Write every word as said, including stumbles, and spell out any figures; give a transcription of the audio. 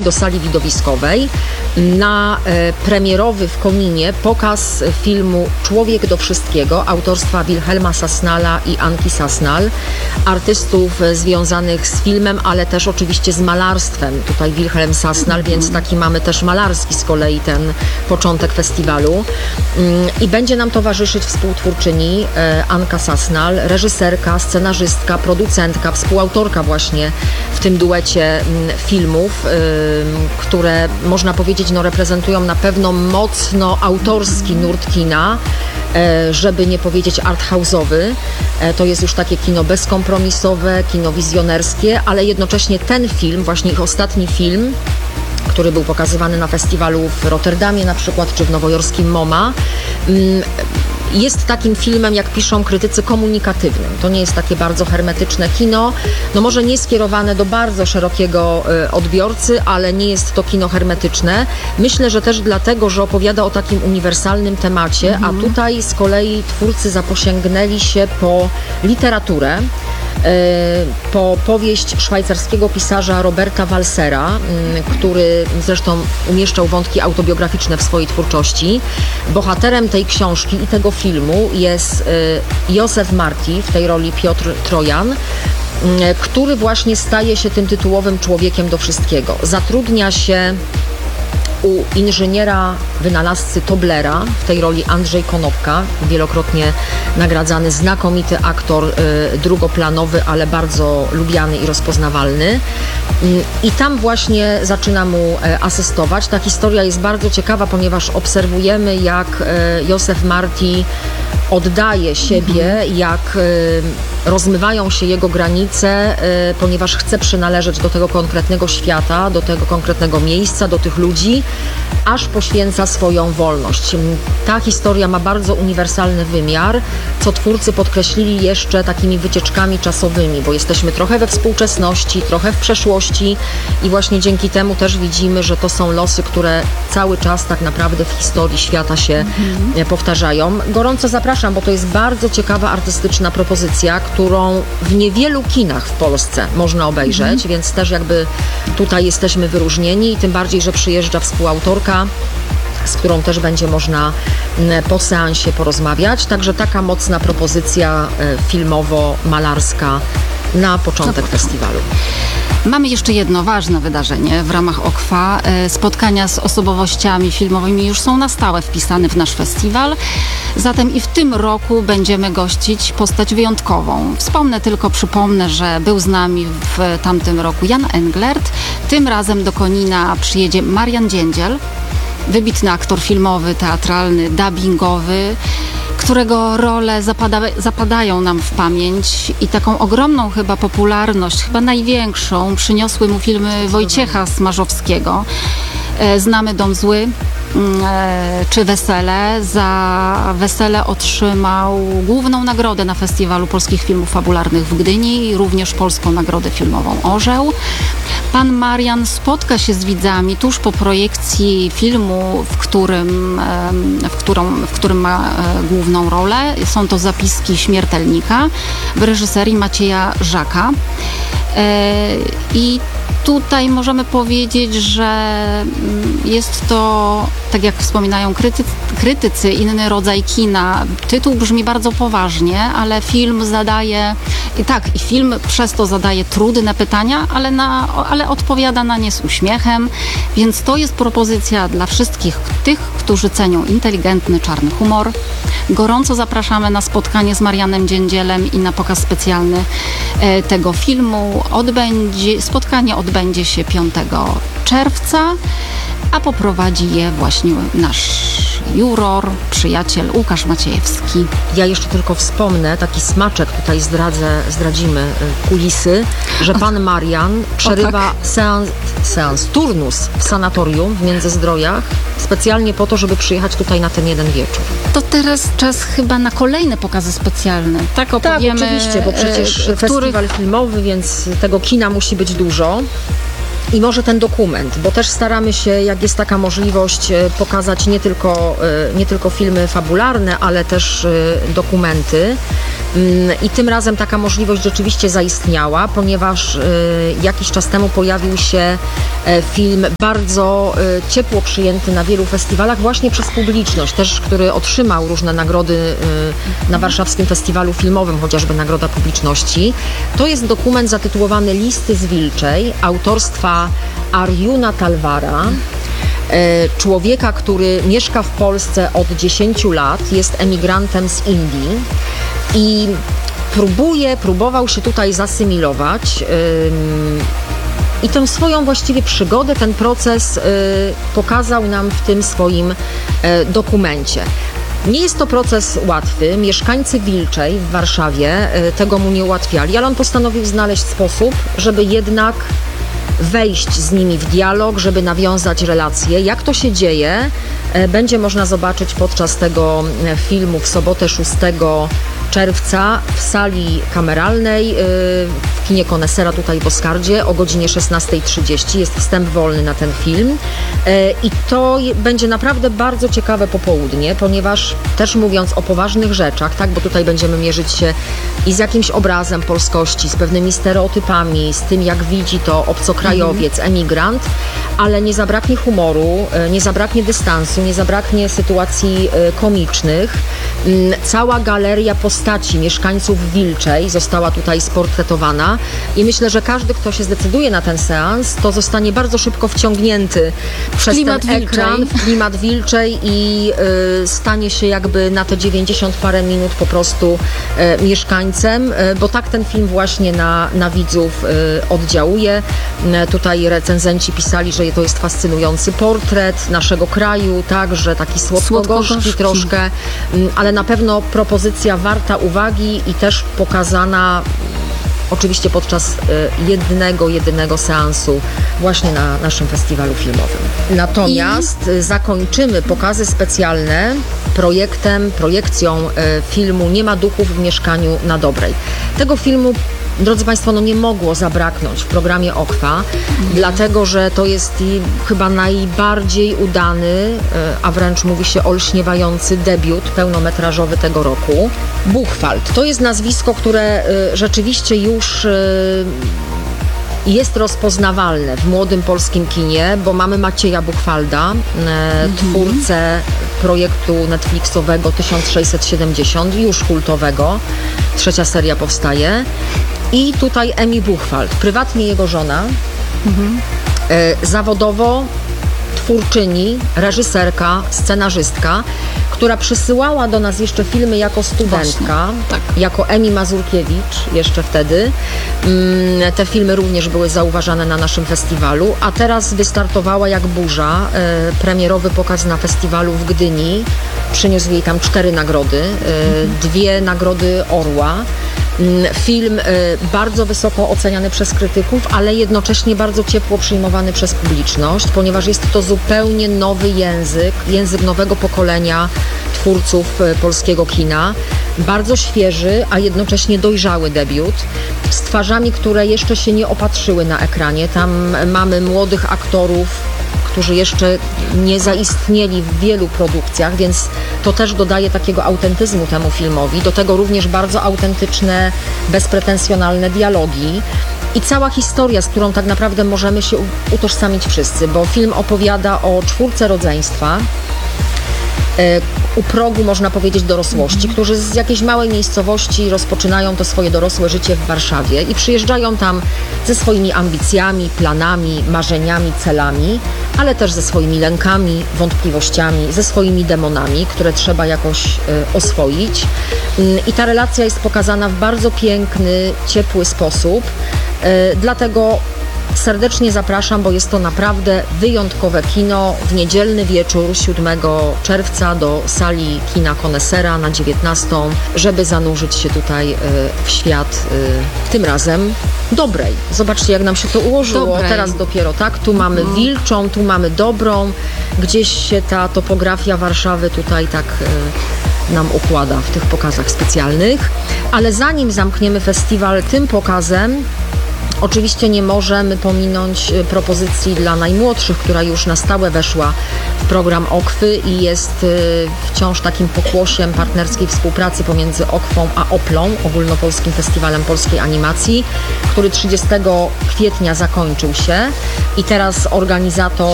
do sali widowiskowej na e, premierowy w Koninie pokaz filmu Człowiek do wszystkiego autorstwa Wilhelma Sasnala i Anki Sasnal, artystów e, związanych z filmem, ale też oczywiście z malarstwem. Tutaj Wilhelm Sasnal, mm. więc taki mamy też malarski z kolei ten początek festiwalu. Mm, I będzie nam towarzyszyć współtwórczyni e, Anka Sasnal, reżyserka, scenarzystka, producentka, współautorka właśnie w tym duecie filmów, które można powiedzieć no, reprezentują na pewno mocno autorski nurt kina, żeby nie powiedzieć arthouse'owy. To jest już takie kino bezkompromisowe, kino wizjonerskie, ale jednocześnie ten film, właśnie ich ostatni film, który był pokazywany na festiwalu w Rotterdamie na przykład, czy w nowojorskim MoMA, jest takim filmem, jak piszą krytycy, komunikatywnym. To nie jest takie bardzo hermetyczne kino, no może nie skierowane do bardzo szerokiego y, odbiorcy, ale nie jest to kino hermetyczne. Myślę, że też dlatego, że opowiada o takim uniwersalnym temacie, mhm. a tutaj z kolei twórcy zaposięgnęli się po literaturę, po powieść szwajcarskiego pisarza Roberta Walsera, który zresztą umieszczał wątki autobiograficzne w swojej twórczości. Bohaterem tej książki i tego filmu jest Józef Marti, w tej roli Piotr Trojan, który właśnie staje się tym tytułowym człowiekiem do wszystkiego. Zatrudnia się u inżyniera wynalazcy Toblera, w tej roli Andrzej Konopka, wielokrotnie nagradzany, znakomity aktor, y, drugoplanowy, ale bardzo lubiany i rozpoznawalny. Y, I tam właśnie zaczyna mu y, asystować. Ta historia jest bardzo ciekawa, ponieważ obserwujemy, jak y, Józef Marti oddaje siebie, mhm. jak y, rozmywają się jego granice, y, ponieważ chce przynależeć do tego konkretnego świata, do tego konkretnego miejsca, do tych ludzi, aż poświęca swoją wolność. Ta historia ma bardzo uniwersalny wymiar, co twórcy podkreślili jeszcze takimi wycieczkami czasowymi, bo jesteśmy trochę we współczesności, trochę w przeszłości i właśnie dzięki temu też widzimy, że to są losy, które cały czas tak naprawdę w historii świata się mhm. powtarzają. Gorąco zapraszam, bo to jest bardzo ciekawa artystyczna propozycja, którą w niewielu kinach w Polsce można obejrzeć, mhm. więc też jakby tutaj jesteśmy wyróżnieni i tym bardziej, że przyjeżdża współautorka, z którą też będzie można po seansie porozmawiać. Także taka mocna propozycja filmowo-malarska na początek no, festiwalu. Mamy jeszcze jedno ważne wydarzenie w ramach O K W A. Spotkania z osobowościami filmowymi już są na stałe wpisane w nasz festiwal. Zatem i w tym roku będziemy gościć postać wyjątkową. Wspomnę tylko, przypomnę, że był z nami w tamtym roku Jan Englert. Tym razem do Konina przyjedzie Marian Dziędziel, wybitny aktor filmowy, teatralny, dubbingowy, którego role zapada, zapadają nam w pamięć i taką ogromną chyba popularność, chyba największą, przyniosły mu filmy Wojciecha Smarzowskiego. Znamy Dom Zły czy Wesele. Za Wesele otrzymał główną nagrodę na Festiwalu Polskich Filmów Fabularnych w Gdyni i również Polską Nagrodę Filmową Orzeł. Pan Marian spotka się z widzami tuż po projekcji filmu, w którym, w którą, w którym ma główną rolę. Są to Zapiski śmiertelnika w reżyserii Macieja Żaka. I tutaj możemy powiedzieć, że jest to, tak jak wspominają krytycy, krytycy, inny rodzaj kina. Tytuł brzmi bardzo poważnie, ale film zadaje, i tak, i film przez to zadaje trudne pytania, ale, na, ale odpowiada na nie z uśmiechem, więc to jest propozycja dla wszystkich tych, którzy cenią inteligentny, czarny humor. Gorąco zapraszamy na spotkanie z Marianem Dziędzielem i na pokaz specjalny e, tego filmu. Odbędzie, spotkanie odbędzie się piątego czerwca, a poprowadzi je właśnie nasz juror, przyjaciel Łukasz Maciejewski. Ja jeszcze tylko wspomnę, taki smaczek tutaj zdradzę, zdradzimy kulisy, że pan Marian przerywa tak. seans, seans, turnus w sanatorium w Międzyzdrojach specjalnie po to, żeby przyjechać tutaj na ten jeden wieczór. To teraz czas chyba na kolejne pokazy specjalne. Tak opowiemy. Tak, oczywiście, bo przecież e, festiwal filmowy, więc tego kina musi być dużo. I może ten dokument, bo też staramy się, jak jest taka możliwość, pokazać nie tylko, nie tylko filmy fabularne, ale też dokumenty. I tym razem taka możliwość rzeczywiście zaistniała, ponieważ jakiś czas temu pojawił się film bardzo ciepło przyjęty na wielu festiwalach właśnie przez publiczność, też który otrzymał różne nagrody na Warszawskim Festiwalu Filmowym, chociażby Nagroda Publiczności. To jest dokument zatytułowany Listy z Wilczej, autorstwa Arjuna Talwara, człowieka, który mieszka w Polsce od dziesięciu lat, jest emigrantem z Indii i próbuje, próbował się tutaj zasymilować. I tę swoją właściwie przygodę, ten proces y, pokazał nam w tym swoim y, dokumencie. Nie jest to proces łatwy. Mieszkańcy Wilczej w Warszawie y, tego mu nie ułatwiali, ale on postanowił znaleźć sposób, żeby jednak wejść z nimi w dialog, żeby nawiązać relacje. Jak to się dzieje, y, będzie można zobaczyć podczas tego filmu w sobotę szóstego czerwca w sali kameralnej w kinie Konesera tutaj w Oskardzie o godzinie szesnastej trzydzieści. Jest wstęp wolny na ten film i to będzie naprawdę bardzo ciekawe popołudnie, ponieważ też mówiąc o poważnych rzeczach, tak, bo tutaj będziemy mierzyć się i z jakimś obrazem polskości, z pewnymi stereotypami, z tym jak widzi to obcokrajowiec, emigrant, ale nie zabraknie humoru, nie zabraknie dystansu, nie zabraknie sytuacji komicznych. Cała galeria postaci mieszkańców Wilczej została tutaj sportretowana i myślę, że każdy, kto się zdecyduje na ten seans, to zostanie bardzo szybko wciągnięty przez klimat ten ekran, w klimat Wilczej i y, stanie się jakby na te dziewięćdziesiąt parę minut po prostu y, mieszkańcem, y, bo tak ten film właśnie na, na widzów y, oddziałuje. Y, tutaj recenzenci pisali, że to jest fascynujący portret naszego kraju, tak, że taki słodko-gorzki Słodko-gorzki. troszkę, y, ale na pewno propozycja warta uwagi i też pokazana oczywiście podczas jednego, jedynego seansu właśnie na naszym festiwalu filmowym. Natomiast I... zakończymy pokazy specjalne projektem, projekcją filmu Nie ma duchów w mieszkaniu na Dobrej. Tego filmu, drodzy Państwo, no nie mogło zabraknąć w programie Okwa, mm. dlatego że to jest chyba najbardziej udany, a wręcz mówi się olśniewający debiut pełnometrażowy tego roku. Buchwald to jest nazwisko, które rzeczywiście już jest rozpoznawalne w młodym polskim kinie, bo mamy Macieja Buchwalda, mm. twórcę projektu Netflixowego tysiąc sześćset siedemdziesiąt, już kultowego. Trzecia seria powstaje. I tutaj Emi Buchwald, prywatnie jego żona, mhm. y, zawodowo twórczyni, reżyserka, scenarzystka, która przysyłała do nas jeszcze filmy jako studentka, tak. jako Emi Mazurkiewicz jeszcze wtedy. Mm, te filmy również były zauważane na naszym festiwalu, a teraz wystartowała jak burza. Y, premierowy pokaz na festiwalu w Gdyni. Przyniósł jej tam cztery nagrody, y, mhm. dwie nagrody Orła. Film y, bardzo wysoko oceniany przez krytyków, ale jednocześnie bardzo ciepło przyjmowany przez publiczność, ponieważ jest to zupełnie nowy język, język nowego pokolenia twórców y, polskiego kina. Bardzo świeży, a jednocześnie dojrzały debiut z twarzami, które jeszcze się nie opatrzyły na ekranie. Tam mamy młodych aktorów, którzy jeszcze nie zaistnieli w wielu produkcjach, więc to też dodaje takiego autentyzmu temu filmowi. Do tego również bardzo autentyczne, bezpretensjonalne dialogi i cała historia, z którą tak naprawdę możemy się utożsamić wszyscy, bo film opowiada o czwórce rodzeństwa, u progu, można powiedzieć, dorosłości, mm. którzy z jakiejś małej miejscowości rozpoczynają to swoje dorosłe życie w Warszawie i przyjeżdżają tam ze swoimi ambicjami, planami, marzeniami, celami, ale też ze swoimi lękami, wątpliwościami, ze swoimi demonami, które trzeba jakoś y, oswoić. Y, I ta relacja jest pokazana w bardzo piękny, ciepły sposób, y, dlatego serdecznie zapraszam, bo jest to naprawdę wyjątkowe kino w niedzielny wieczór siódmego czerwca do sali kina Konesera na dziewiętnastą, żeby zanurzyć się tutaj y, w świat y, tym razem dobrej. Zobaczcie, jak nam się to ułożyło. Dobrej. Teraz dopiero tak, tu mamy mhm. Wilczą, tu mamy Dobrą, gdzieś się ta topografia Warszawy tutaj tak y, nam układa w tych pokazach specjalnych. Ale zanim zamkniemy festiwal tym pokazem, Oczywiście nie możemy pominąć e, propozycji dla najmłodszych, która już na stałe weszła w program Okwy i jest e, wciąż takim pokłosiem partnerskiej współpracy pomiędzy Okwą a Oplą, Ogólnopolskim Festiwalem Polskiej Animacji, który trzydziestego kwietnia zakończył się i teraz organizator